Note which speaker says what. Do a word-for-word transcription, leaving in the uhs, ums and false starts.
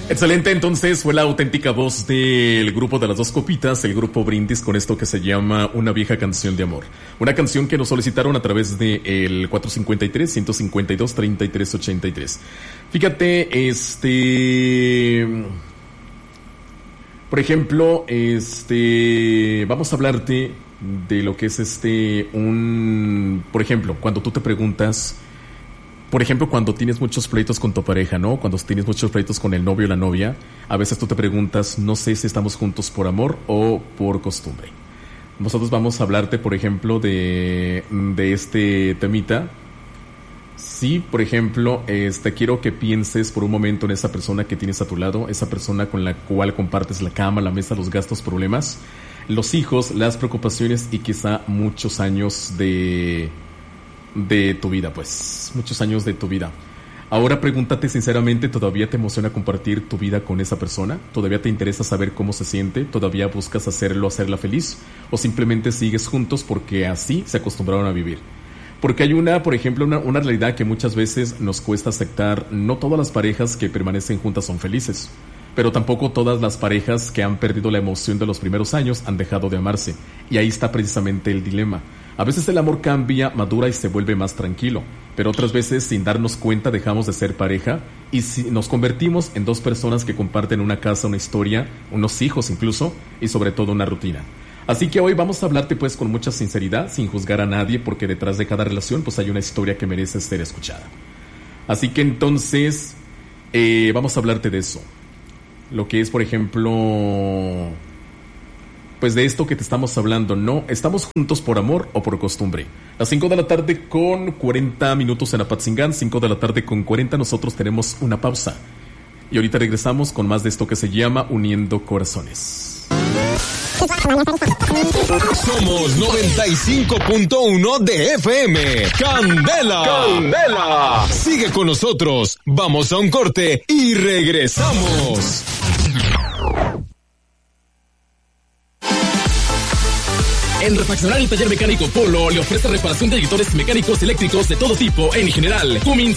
Speaker 1: Excelente, entonces fue la auténtica voz del grupo de las dos copitas, el grupo Brindis, con esto que se llama Una vieja canción de amor. Una canción que nos solicitaron a través de el cuatro cinco tres, uno cinco dos, tres tres ocho tres. Fíjate, este... Por ejemplo, este... Vamos a hablarte de lo que es este... Un... Por ejemplo, cuando tú te preguntas... Por ejemplo, cuando tienes muchos pleitos con tu pareja, ¿no? Cuando tienes muchos pleitos con el novio o la novia, a veces tú te preguntas, no sé si estamos juntos por amor o por costumbre. Nosotros vamos a hablarte, por ejemplo, de, de este temita. Sí, por ejemplo, este, quiero que pienses por un momento en esa persona que tienes a tu lado, esa persona con la cual compartes la cama, la mesa, los gastos, problemas, los hijos, las preocupaciones y quizá muchos años de... de tu vida, pues, muchos años de tu vida. Ahora pregúntate sinceramente, ¿todavía te emociona compartir tu vida con esa persona? ¿Todavía te interesa saber cómo se siente? ¿Todavía buscas hacerlo, hacerla feliz? ¿O simplemente sigues juntos porque así se acostumbraron a vivir? Porque hay una, por ejemplo, una, una realidad que muchas veces nos cuesta aceptar. No todas las parejas que permanecen juntas son felices, pero tampoco todas las parejas que han perdido la emoción de los primeros años han dejado de amarse. Y ahí está precisamente el dilema. A veces el amor cambia, madura y se vuelve más tranquilo, pero otras veces sin darnos cuenta dejamos de ser pareja y si nos convertimos en dos personas que comparten una casa, una historia, unos hijos incluso y sobre todo una rutina. Así que hoy vamos a hablarte pues con mucha sinceridad, sin juzgar a nadie, porque detrás de cada relación pues hay una historia que merece ser escuchada. Así que entonces eh, vamos a hablarte de eso. Lo que es, por ejemplo... Pues de esto que te estamos hablando, ¿no? ¿Estamos juntos por amor o por costumbre? Las cinco de la tarde con cuarenta minutos en Apatzingán, cinco de la tarde con cuarenta, nosotros tenemos una pausa. Y ahorita regresamos con más de esto que se llama Uniendo Corazones.
Speaker 2: Somos noventa y cinco punto uno de F M. ¡Candela! ¡Candela! Sigue con nosotros. Vamos a un corte y regresamos.
Speaker 3: En Refaccionario Taller Mecánico Polo le ofrece reparación de editores mecánicos eléctricos de todo tipo en general. Cummins